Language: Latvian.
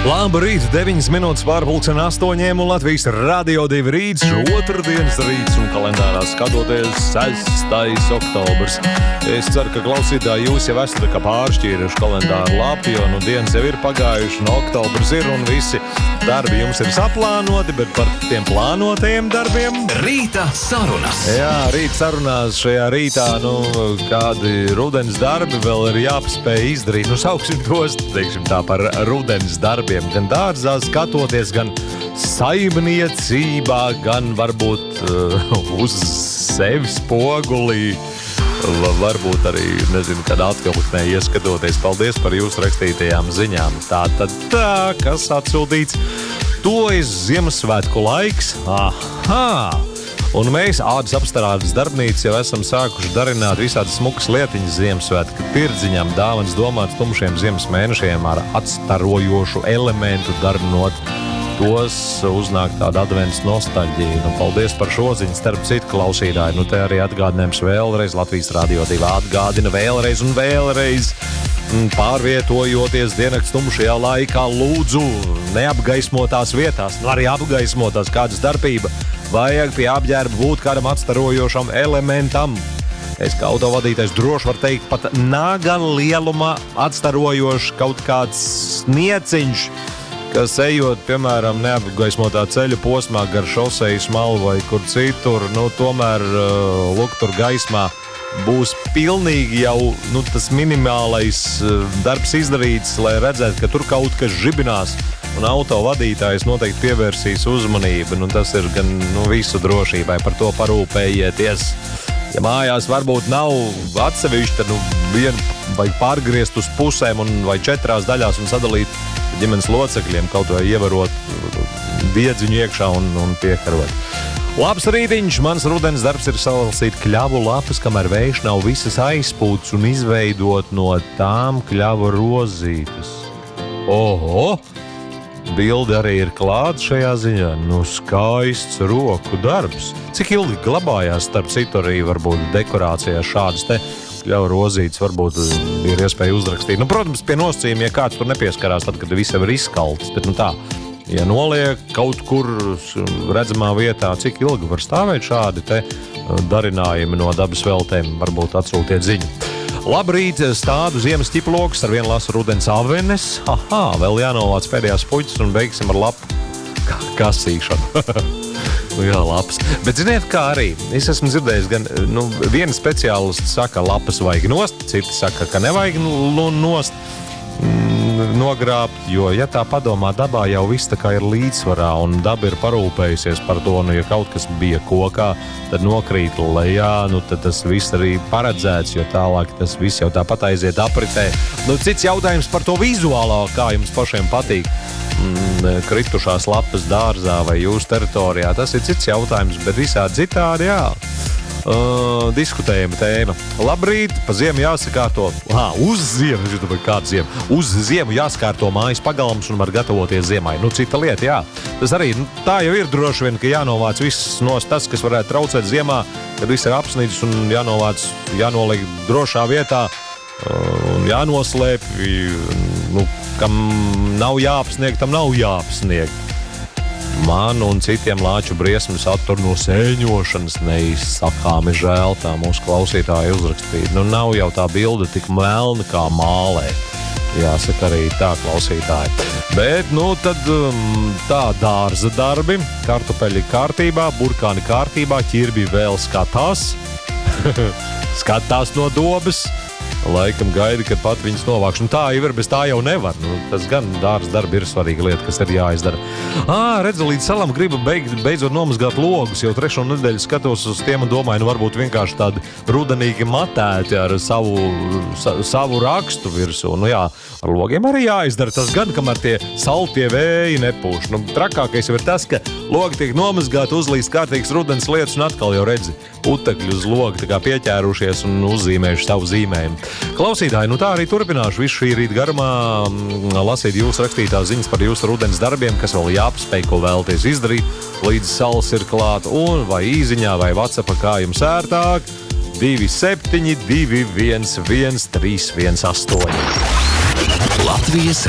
Labrīt, 9 minūtes pārpulksten 8 un Latvijas Radio 2 rīts, otrdienas rīts un kalendārā skatoties 6. oktobrs. Es ceru, ka klausītāji jūs jau esat kā pāršķīruši kalendāru lapu, jo dienas jau ir pagājuši, oktobrs ir un visi darbi jums ir saplānoti, bet par tiem plānotajiem darbiem... Rīta sarunas. Jā, rīta sarunās šajā rītā, kādi rudens darbi vēl ir jāpaspēj izdarīt. Sauksim tos, teiksim tā, par rudens darbiem. Gan dārzā skatoties, gan saimniecībā, gan varbūt uz sevi spogulī. Varbūt arī, nezinu, kad atkalpnē ieskatoties. Paldies par jūsu rakstītajām ziņām. Tātad kas atsūtīts? Tojas Ziemassvētku laiks. Aha! Un mēs ādas apstrādes darbnīcas jau esam sākuši darināt visādas smukas lietiņas Ziemassvētku tirdziņām. Dāvanas domāts tumšiem ziemas mēnešiem ar atstarojošu elementu darinot. Tos uznāk tāda advents nostalģija. Paldies par šo ziņu, starp citu klausītāji. Te arī atgādinājums vēlreiz. Latvijas Radio 2 atgādina vēlreiz un vēlreiz. Pārvietojoties diennakts tumšajā laikā, lūdzu, neapgaismotās vietās, arī apgaismotās kāda starpība. Vajag pie apģērba būt kādam atstarojošam elementam. Es kā autovadītājs droši var teikt, pat naga lielumā atstarojošs kaut kāds snieciņš, kas ejot, piemēram, neapgaismotā ceļa posmā gar šosejas malu vai kur citur, tomēr tur gaismā būs pilnīgi jau tas minimālais darbs izdarīts, lai redzētu, ka tur kaut kas žibinās, un autovadītājs noteikti pievērsīs uzmanību. Tas ir gan visu drošībai, par to parūpējieties. Ja mājās varbūt nav atsevišķi, tad vienu vai pārgriezt uz pusēm vai 4 daļās un sadalīt ģimenes locekļiem, kaut vai ievarot diedziņu iekšā un piekarot. Labs rītiņš, mans rudens darbs ir salasīt kļavu lapas, kamēr vējš nav visas aizpūts un izveidot no tām kļavu rozītes. Oho! Bilde arī ir klāta šajā ziņā. Skaists roku darbs. Cik ilgi glabājās, starp citu, arī varbūt dekorācijā šādas te kļavu rozītes varbūt ir iespēja uzrakstīt. Protams, pie nosacījuma, ja kāds tur nepieskarās, tad, kad viss jau ir izskalts, bet tā, ja noliek kaut kur redzamā vietā, cik ilgi var stāvēt šādi te darinājumi no dabas veltēm, varbūt atsūtiet ziņu. Labrīt, stādu ziemas ķiploks, ar vienu lasu rudens avenes. Vēl jānovāc pēdējās puķis un beigsim ar lapu kasīšanu. Jā, lapas. Bet ziniet, kā arī, es esmu dzirdējis gan, viena speciālisti saka, lapas vajag nost, citi saka, ka nevajag nost nogrābt, jo, ja tā padomā, dabā jau viss tā kā ir līdzsvarā un daba ir parūpējusies par to, ja kaut kas bija kokā, tad nokrīt lejā, tad tas viss arī paredzēts, jo tālāk tas viss jau tāpat aiziet apritē. Cits jautājums par to vizuālā, kā jums pašiem patīk kritušās lapas dārzā vai jūsu teritorijā. Tas ir cits jautājums, bet visādi citādi, jā. Diskutējama tēma. Labrīt, pa ziemu jāsakārto. Uz ziemu jāskārto mājas pagalms un var gatavoties ziemai. Cita lieta, jā. Tas arī, tā jau ir droši vien, ka jānovāc viss nost tas, kas varētu traucēt ziemā, kad viss ir apsnīdis un jānoliek drošā vietā un jānoslēp. Kam nav jāapsniegt, tam nav jāapsniegt. Man un citiem lāču briesmas attur no sēņošanas neizsakāmi žēl, tā mūsu klausītāji uzrakstīja. Nav jau tā bilde tik melna kā mālē. Jāsaka arī tā, klausītāji. Bet, tad tā dārza darbi, kartupeļi kārtībā, burkāni kārtībā, ķirbi vēl skatās. Skatās no dobes. Laikam gaida, kad pat viņas novākš. Tā jau ir, bez tā jau nevar. Tas gan dārza darbi ir svarīga lieta, kas ir jāizdara. Redzu, līdz salam gribu beidzot nomazgāt logus. Jau 3. nedēļu skatos uz tiem un domāju, varbūt vienkārši tādi rudenīgi matēti ar savu rakstu virsū. Jā, ar logiem arī jāizdara tas gan, kamēr tie saltie vēji nepūš. Trakākais jau ir tas, ka logi tiek nomazgāti, uzlīst kārtīgs rudens lietas un atkal jau redzi putekļi uz logi tā kā pieķērušies un uzzīmējuši savu zīmējumu. Klausītāji, tā arī turpināšu visu šī rīta garumā lasīt jūsu rakstītās ziņas par jūsu rudens darbiem, kas vēl jāpaspēj, ko vēlaties izdarīt, līdz saules ir klāta, un vai īziņā vai WhatsAppā, kā jums ērtāk, 27 211 131 8. Latvijas